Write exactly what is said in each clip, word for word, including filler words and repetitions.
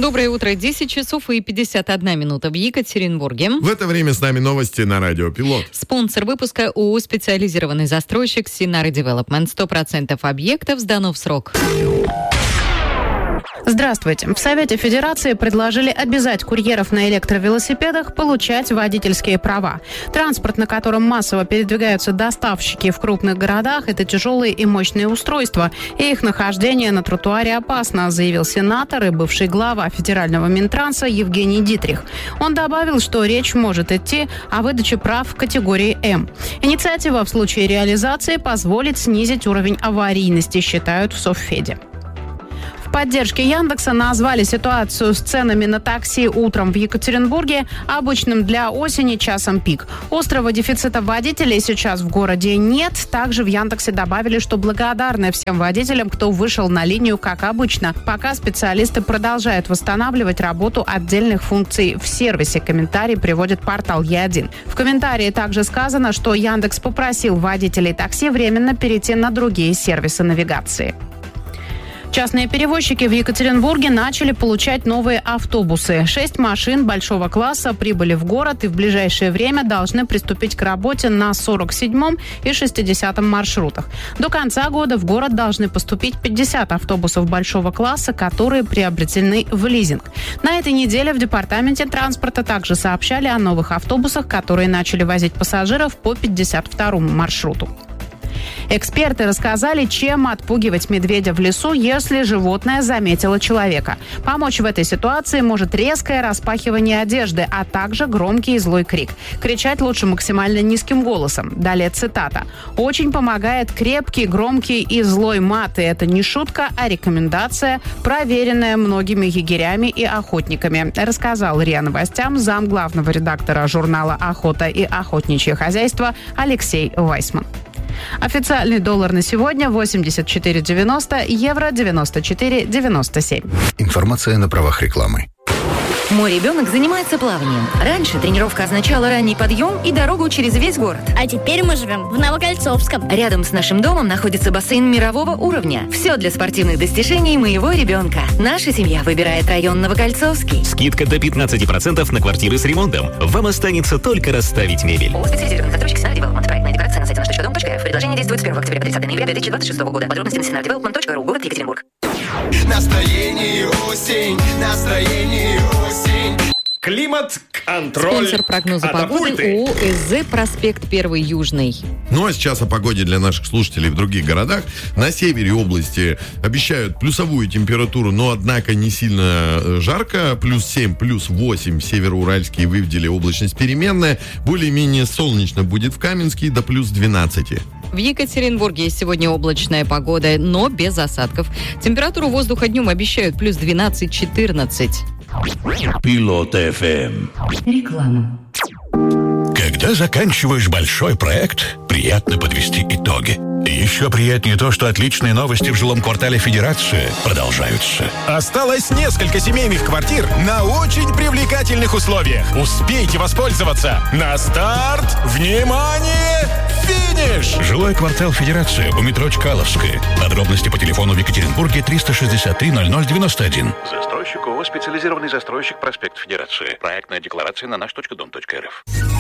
Доброе утро. десять часов и пятьдесят одна минута в Екатеринбурге. В это время с нами новости на радио Пилот. Спонсор выпуска ООО «Специализированный застройщик Синари Девелопмент». сто процентов объектов сдано в срок. Здравствуйте. В Совете Федерации предложили обязать курьеров на электровелосипедах получать водительские права. Транспорт, на котором массово передвигаются доставщики в крупных городах, это тяжелые и мощные устройства, и их нахождение на тротуаре опасно, заявил сенатор и бывший глава федерального Минтранса Евгений Дитрих. Он добавил, что речь может идти о выдаче прав в категории М. Инициатива в случае реализации позволит снизить уровень аварийности, считают в Совфеде. В поддержке Яндекса назвали ситуацию с ценами на такси утром в Екатеринбурге обычным для осени часом пик. Острого дефицита водителей сейчас в городе нет. Также в Яндексе добавили, что благодарны всем водителям, кто вышел на линию как обычно. Пока специалисты продолжают восстанавливать работу отдельных функций в сервисе. Комментарий приводит портал Е один. В комментарии также сказано, что Яндекс попросил водителей такси временно перейти на другие сервисы навигации. Частные перевозчики в Екатеринбурге начали получать новые автобусы. Шесть машин большого класса прибыли в город и в ближайшее время должны приступить к работе на сорок седьмом и шестидесятом маршрутах. До конца года в город должны поступить пятьдесят автобусов большого класса, которые приобретены в лизинг. На этой неделе в департаменте транспорта также сообщали о новых автобусах, которые начали возить пассажиров по пятьдесят второму маршруту. Эксперты рассказали, чем отпугивать медведя в лесу, если животное заметило человека. Помочь в этой ситуации может резкое распахивание одежды, а также громкий и злой крик. Кричать лучше максимально низким голосом. Далее цитата. «Очень помогает крепкий, громкий и злой мат. И это не шутка, а рекомендация, проверенная многими егерями и охотниками», рассказал РИА Новостям зам главного редактора журнала «Охота и охотничье хозяйство» Алексей Вайсман. Официальный доллар на сегодня восемьдесят четыре девяносто, евро девяносто четыре девяносто семь. Информация на правах рекламы. Мой ребенок занимается плаванием. Раньше тренировка означала ранний подъем и дорогу через весь город. А теперь мы живем в Новокольцовском. Рядом с нашим домом находится бассейн мирового уровня. Все для спортивных достижений моего ребенка. Наша семья выбирает район Новокольцовский. Скидка до пятнадцать процентов на квартиры с ремонтом. Вам останется только расставить мебель. ООО «Специализированный застройщик Синари Девелопмент». Проектная декларация на сайте наш точка дом точка эф. Предложение действует с первого октября по тридцатое ноября две тысячи двадцать шестого года. Подробности на синар девелопмент точка ру. Город Екатеринбург. Настроение осень, настроение осень. Климат-контроль. Спонсор прогноза погоды ООО «СЗ Проспект Первый Южный». Ну а сейчас о погоде для наших слушателей в других городах. На севере области обещают плюсовую температуру, но однако не сильно жарко. Плюс семь, плюс восемь в Североуральске и Вывделе облачность переменная. Более-менее солнечно будет в Каменске до плюс двенадцати. В Екатеринбурге сегодня облачная погода, но без осадков. Температуру воздуха днем обещают плюс двенадцать-четырнадцать. Пилот эф эм. Реклама. Когда заканчиваешь большой проект, приятно подвести итоги. Еще приятнее то, что отличные новости в жилом квартале Федерации продолжаются. Осталось несколько семейных квартир на очень привлекательных условиях. Успейте воспользоваться. На старт! Внимание! Финиш! Жилой квартал Федерации у метро Чкаловская. Подробности по телефону в Екатеринбурге триста шестьдесят три ноль ноль девяносто один. Застройщик ООО «Специализированный застройщик Проспект Федерации». Проектная декларация на наш точка дом точка эр эф.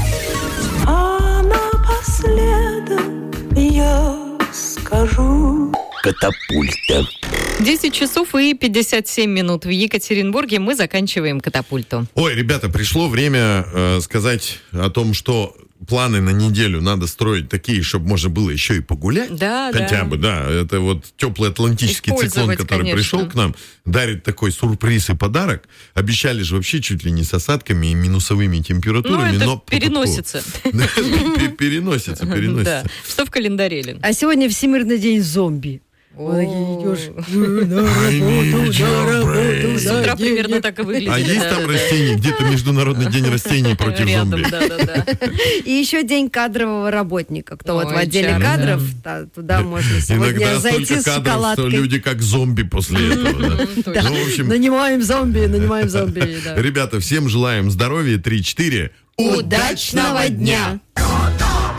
А напоследок я скажу. Катапульта. десять часов и пятьдесят семь минут в Екатеринбурге. Мы заканчиваем катапульту. Ой, ребята, пришло время э, сказать о том, что планы на неделю надо строить такие, чтобы можно было еще и погулять. Да, Хотя да. бы, да. Это вот теплый атлантический циклон, который конечно. пришел к нам, дарит такой сюрприз и подарок. Обещали же вообще чуть ли не с осадками и минусовыми температурами. Ну, это но переносится. Переносится, переносится. Что в календаре, Лен? А сегодня Всемирный день зомби. Вот такие идешь на работу, на работу. С утра примерно так и выглядит. А есть там растения? Где-то Международный день растений против зомби. И еще день кадрового работника. Кто вот в отделе чары, кадров, да, туда можно сегодня Иногда зайти столько с кадров, шоколадкой. что люди как зомби после этого. Да. Ну, в общем, Нанимаем зомби, нанимаем зомби. Да. ребята, всем желаем здоровья, три-четыре. Удачного дня!